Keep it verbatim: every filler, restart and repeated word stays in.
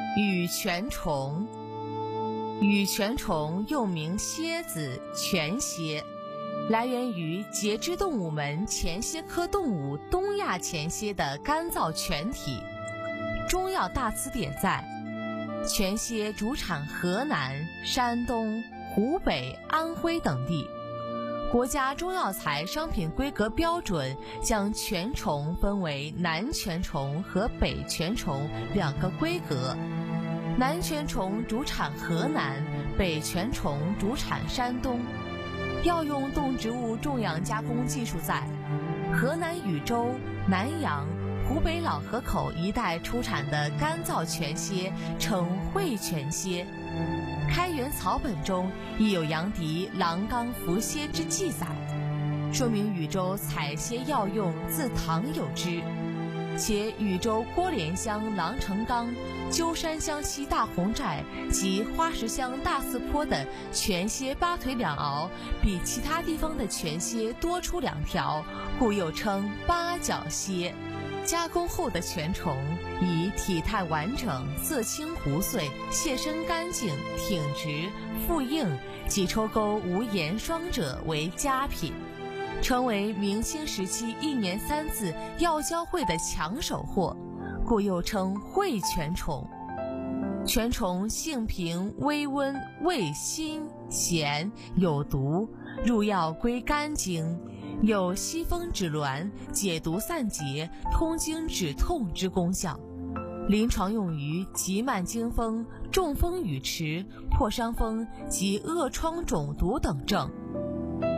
羽泉虫。羽泉虫又名蝎子、泉蝎，来源于节肢动物门前蝎科动物东亚前蝎的干燥泉体。中药大词典载，泉蝎主产河南、山东、湖北、安徽等地。国家中药材商品规格标准将泉虫分为南泉虫和北泉虫两个规格，南泉虫主产河南，北泉虫主产山东。药用动植物种养加工技术在河南禹州、南阳、湖北老河口一带出产的干燥泉蝎称会泉蝎。开元草本中亦有杨迪郎冈伏蝎之记载，说明禹州采蝎药用自唐有之。且禹州郭连乡郎城冈、鸠山乡西大红寨及花石乡大寺坡的泉蝎八腿两螯比其他地方的泉蝎多出两条，故又称八角蝎。加工后的泉虫以体态完整、色清糊碎、蟹身干净、挺直、腹硬及抽沟无盐霜者为佳品，成为明清时期一年三次药交会的抢手货，故又称会泉虫。泉虫性平微温，味辛咸有毒，入药归肝经，有息风止挛、解毒散结、通经止痛之功效，临床用于急慢惊风、中风语迟、破伤风及恶疮肿毒等症。